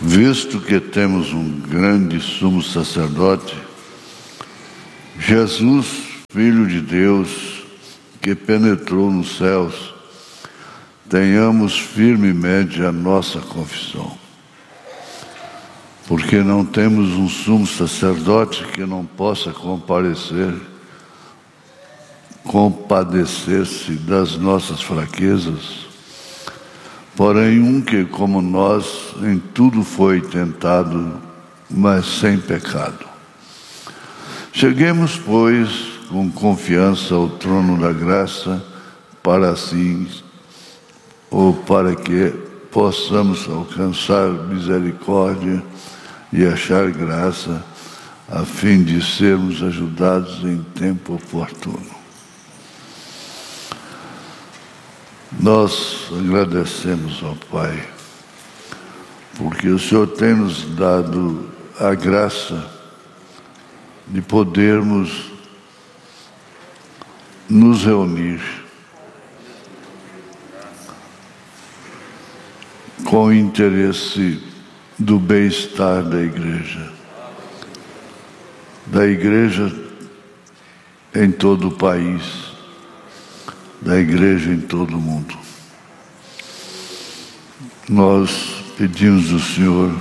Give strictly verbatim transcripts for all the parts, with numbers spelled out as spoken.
Visto que temos um grande sumo sacerdote, Jesus, Filho de Deus, que penetrou nos céus, tenhamos firmemente a nossa confissão. Porque não temos um sumo sacerdote que não possa comparecer, compadecer-se das nossas fraquezas, porém um que, como nós, em tudo foi tentado, mas sem pecado. Cheguemos, pois, com confiança ao trono da graça, para assim, ou para que possamos alcançar misericórdia e achar graça, a fim de sermos ajudados em tempo oportuno. Nós agradecemos ao Pai, porque o Senhor tem nos dado a graça de podermos nos reunir com o interesse do bem-estar da igreja, da igreja em todo o país, da igreja em todo o mundo. Nós pedimos ao Senhor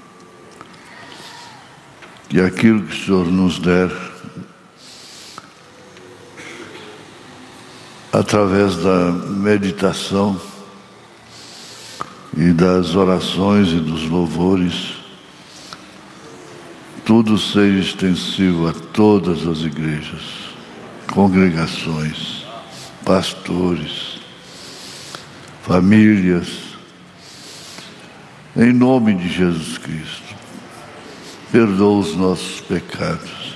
que aquilo que o Senhor nos der, através da meditação e das orações e dos louvores, tudo seja extensivo a todas as igrejas, congregações, pastores, famílias, em nome de Jesus Cristo. Perdoa os nossos pecados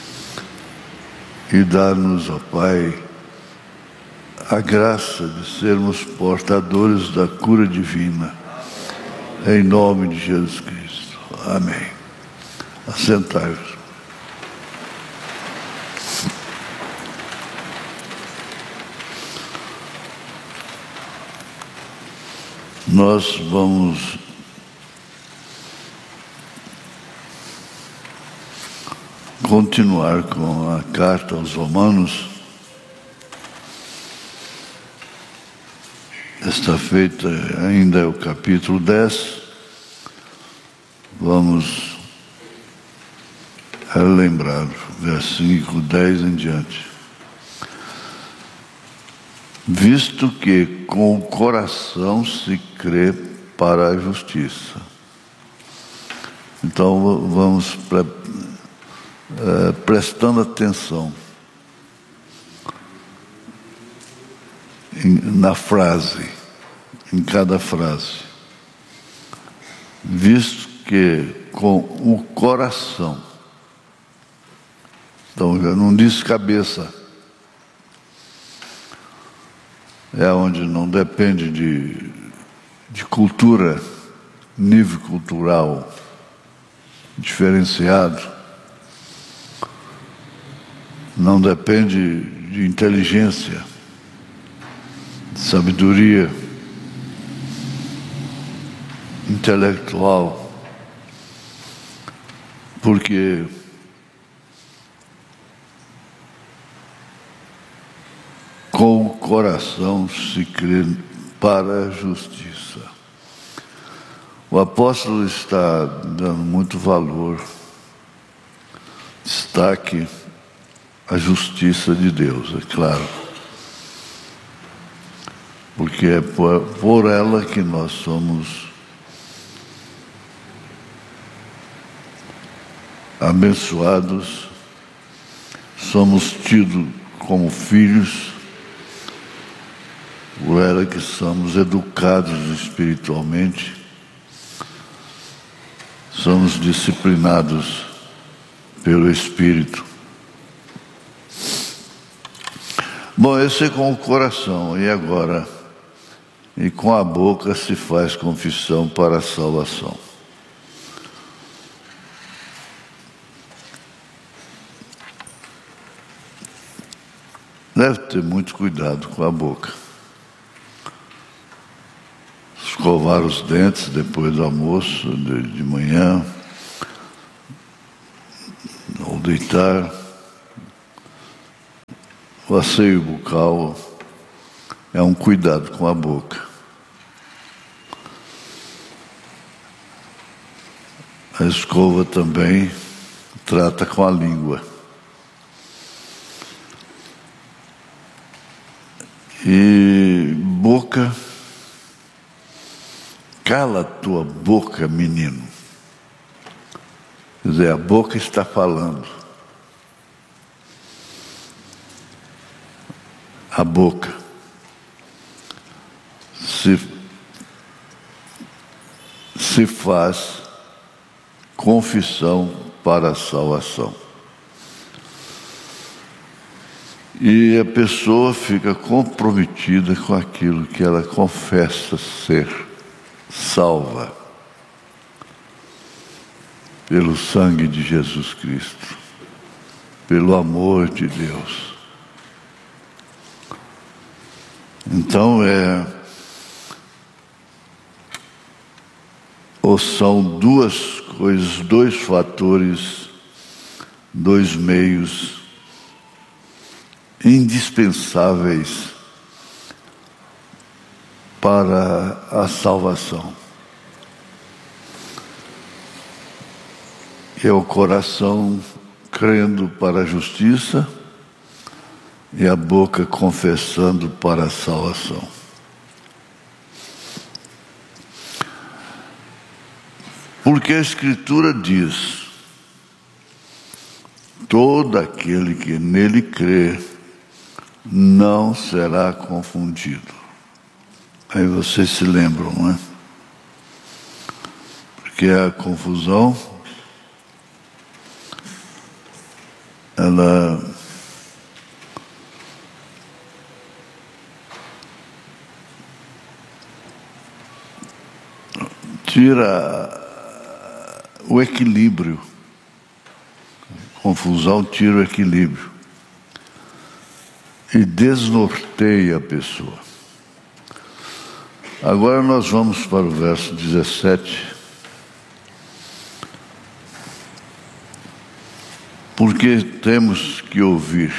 e dá-nos, ó Pai, a graça de sermos portadores da cura divina, em nome de Jesus Cristo. Amém. Assentai-vos. Nós vamos continuar com a carta aos Romanos. Esta feita ainda é o capítulo dez. Vamos relembrar o versículo dez em diante. Visto que com o coração se crê para a justiça. Então vamos pre, é, prestando atenção em, na frase, em cada frase. Visto que com o coração, então já não diz cabeça, é onde não depende de, de cultura, nível cultural diferenciado, não depende de inteligência, de sabedoria intelectual, porque com o coração se crê para a justiça. O apóstolo está dando muito valor, destaque à justiça de Deus, é claro. Porque é por, por ela que nós somos abençoados, somos tidos como filhos, por ela que somos educados espiritualmente, somos disciplinados pelo Espírito. Bom, esse é com o coração, e agora? E com a boca se faz confissão para a salvação. Deve ter muito cuidado com a boca. escovar os dentes depois do almoço, de, de manhã, ao deitar. O asseio bucal é um cuidado com a boca. A escova também trata com a língua. E boca, cala a tua boca, menino. Quer dizer, a boca está falando. A boca se, se faz confissão para a salvação. E a pessoa fica comprometida com aquilo que ela confessa ser salva pelo sangue de Jesus Cristo, pelo amor de Deus. Então, é, ou são duas coisas, dois fatores, dois meios indispensáveis para a salvação. É o coração crendo para a justiça e a boca confessando para a salvação. Porque a Escritura diz: todo aquele que nele crê não será confundido. Aí vocês se lembram, não é? Porque a confusão, ela tira o equilíbrio. Confusão tira o equilíbrio e desnorteia a pessoa. Agora nós vamos para o verso dezessete. Porque temos que ouvir,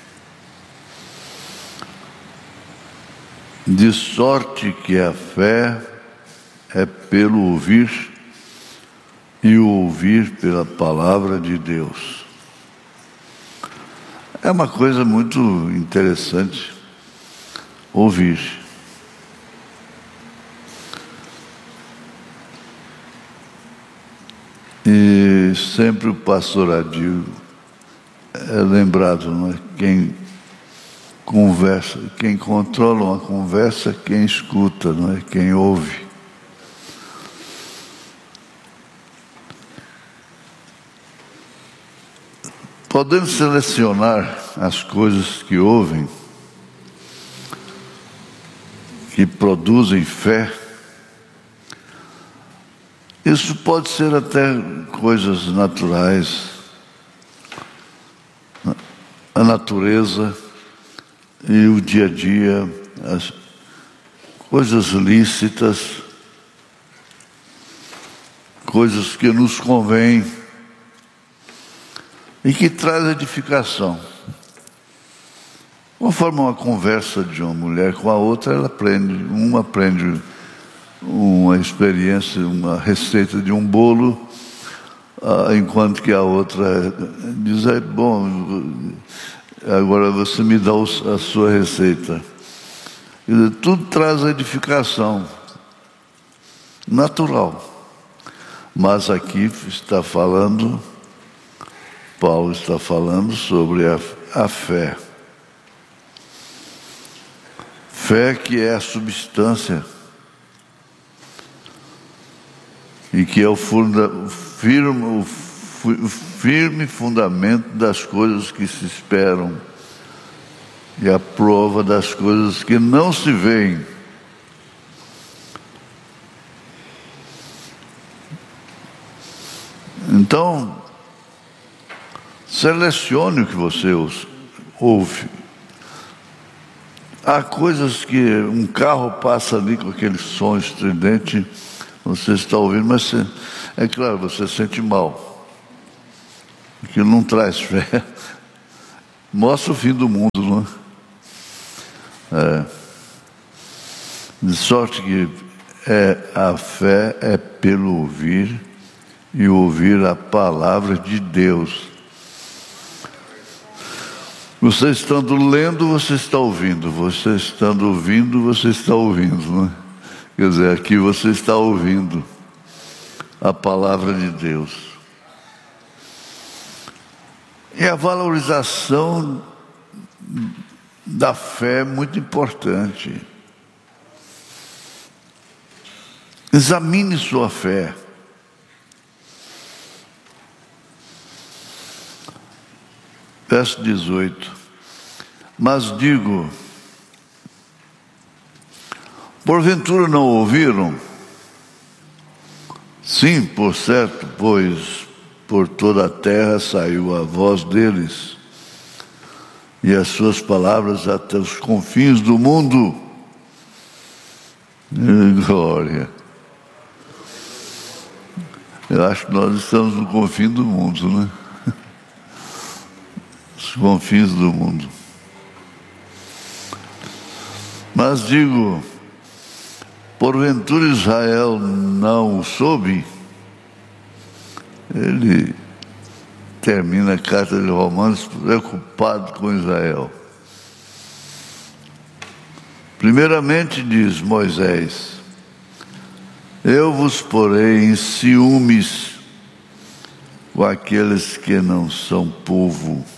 de sorte que a fé é pelo ouvir, e o ouvir pela palavra de Deus. É uma coisa muito interessante ouvir. E sempre o pastor Adil é lembrado, não é? Quem conversa, quem controla uma conversa, quem escuta, não é? Quem ouve. Podemos selecionar as coisas que ouvem, que produzem fé. Isso pode ser até coisas naturais, a natureza e o dia a dia, as coisas lícitas, coisas que nos convêm e que traz edificação. Conforme uma conversa de uma mulher com a outra, ela aprende, uma aprende uma experiência, uma receita de um bolo, ah, enquanto que a outra diz: é bom, agora você me dá a sua receita. Quer dizer, tudo traz edificação natural. Mas aqui está falando, Paulo está falando sobre a, a fé. Fé que é a substância e que é o, funda, firme, o firme fundamento das coisas que se esperam e a prova das coisas que não se veem. Então, selecione o que você ouve. há coisas que um carro passa ali com aquele som estridente, você está ouvindo, mas você, é claro, você sente mal. Porque não traz fé. Mostra o fim do mundo, não é? É. De sorte que é, a fé é pelo ouvir, e ouvir a palavra de Deus. Você estando lendo, você está ouvindo. Você estando ouvindo, você está ouvindo, não é? Quer dizer, aqui você está ouvindo a palavra de Deus. E a valorização da fé é muito importante. Examine sua fé. Verso dezoito. Mas digo, porventura não ouviram? Sim, por certo, pois por toda a terra saiu a voz deles, e as suas palavras até os confins do mundo. Glória. Eu acho que nós estamos no confim do mundo, né? Os confins do mundo. Mas digo, porventura Israel não o soube? Ele termina a carta de Romanos preocupado com Israel. Primeiramente diz Moisés, eu vos porei em ciúmes com aqueles que não são povo.